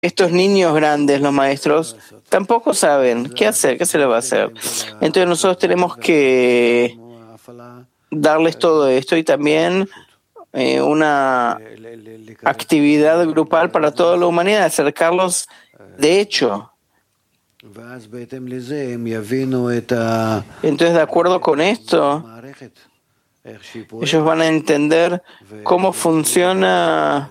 estos niños grandes, los maestros, tampoco saben qué hacer, qué se les va a hacer. Entonces nosotros tenemos que darles todo esto y también una actividad grupal para toda la humanidad, acercarlos de hecho. Entonces, de acuerdo con esto, ellos van a entender cómo funciona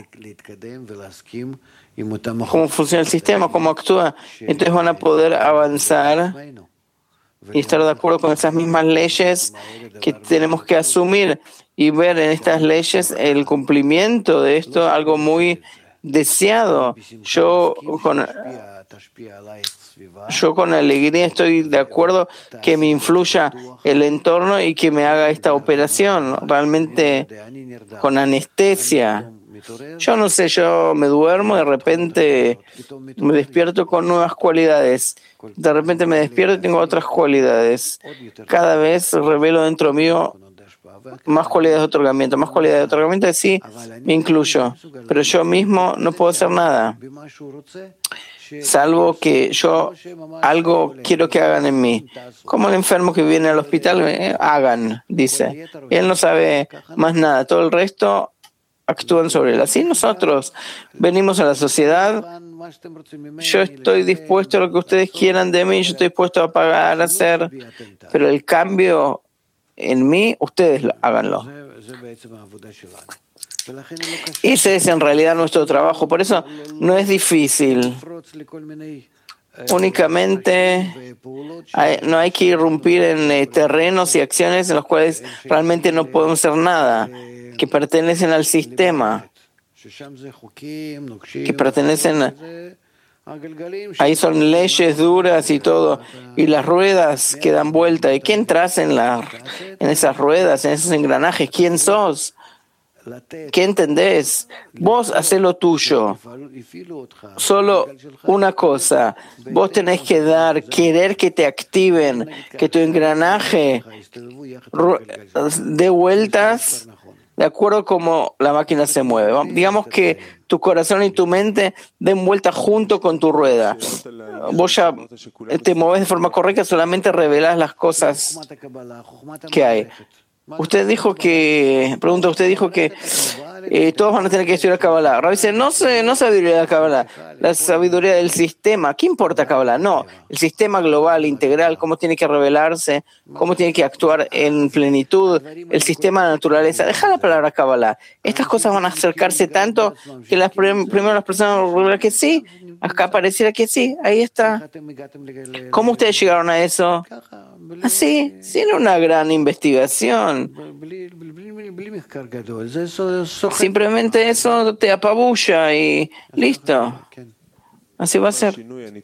el sistema, cómo actúa. Entonces van a poder avanzar y estar de acuerdo con esas mismas leyes que tenemos que asumir y ver en estas leyes el cumplimiento de esto, algo muy deseado. Yo con alegría estoy de acuerdo que me influya el entorno y que me haga esta operación, realmente con anestesia. Yo no sé, yo me duermo, de repente me despierto con nuevas cualidades. De repente me despierto y tengo otras cualidades. Cada vez revelo dentro mío más cualidades de otorgamiento, y sí, me incluyo. Pero yo mismo no puedo hacer nada, salvo que yo algo quiero que hagan en mí. Como el enfermo que viene al hospital, hagan, dice. Él no sabe más nada, todo el resto actúan sobre él. Así nosotros venimos a la sociedad. Yo estoy dispuesto a lo que ustedes quieran de mí, yo estoy dispuesto a pagar, a hacer, pero el cambio en mí, ustedes háganlo. Ese es en realidad nuestro trabajo, por eso no es difícil. Únicamente no hay que irrumpir en terrenos y acciones en los cuales realmente no podemos hacer nada, que pertenecen al sistema, que pertenecen ahí son leyes duras y todo, y las ruedas que dan vuelta. ¿Y quién entras en esas ruedas, en esos engranajes? ¿Quién sos? ¿Qué entendés? Vos hacés lo tuyo. Solo una cosa, vos tenés que querer que te activen, que tu engranaje dé vueltas de acuerdo como la máquina se mueve. Digamos que tu corazón y tu mente den vuelta junto con tu rueda. Vos ya te mueves de forma correcta, solamente revelás las cosas que hay. Usted dijo que todos van a tener que estudiar Kabbalah. Rabbi dice, no sabiduría de Kabbalah, la sabiduría del sistema. ¿Qué importa Kabbalah? No, el sistema global, integral, cómo tiene que revelarse, cómo tiene que actuar en plenitud, el sistema de naturaleza. Deja la palabra Kabbalah. Estas cosas van a acercarse tanto que primero las personas van a revelar que sí, acá pareciera que sí, ahí está. ¿Cómo ustedes llegaron a eso? Así, sin una gran investigación. Simplemente eso te apabulla y listo. Así va a ser.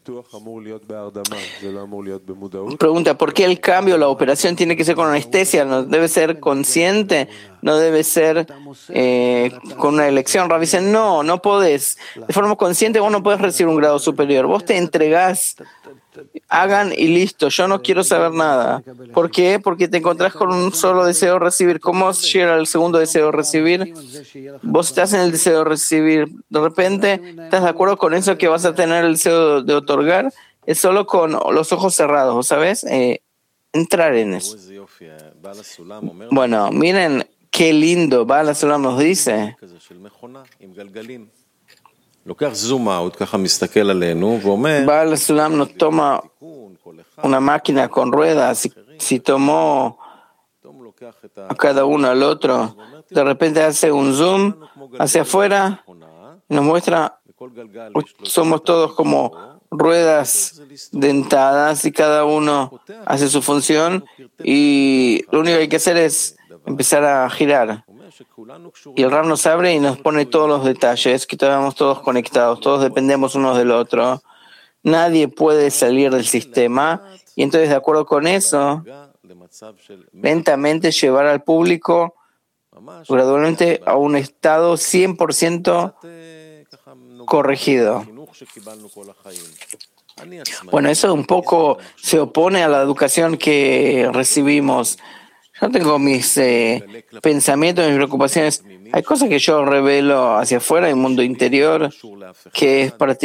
Pregunta, ¿por qué el cambio, la operación tiene que ser con anestesia? ¿No debe ser consciente? ¿No debe ser con una elección? Rabbi dice, no podés. De forma consciente vos no podés recibir un grado superior. Vos te entregás. Hagan y listo, yo no quiero saber nada. ¿Por qué? Porque te encontrás con un solo deseo de recibir. ¿Cómo llega el segundo deseo de recibir? Vos estás en el deseo de recibir. De repente, ¿estás de acuerdo con eso que vas a tener el deseo de otorgar? Es solo con los ojos cerrados, ¿sabes? Entrar en eso. Bueno, miren qué lindo Baal HaSulam nos dice. Baal HaSulam nos toma una máquina con ruedas, si tomó a cada uno al otro, de repente hace un zoom hacia afuera, nos muestra, somos todos como ruedas dentadas y cada uno hace su función y lo único que hay que hacer es empezar a girar. Y el Rab nos abre y nos pone todos los detalles, que estamos todos conectados, todos dependemos unos del otro. Nadie puede salir del sistema y entonces de acuerdo con eso, lentamente llevar al público gradualmente a un estado 100% corregido. Bueno, eso un poco se opone a la educación que recibimos. Yo tengo mis pensamientos, mis preocupaciones. Hay cosas que yo revelo hacia afuera, el mundo interior, que es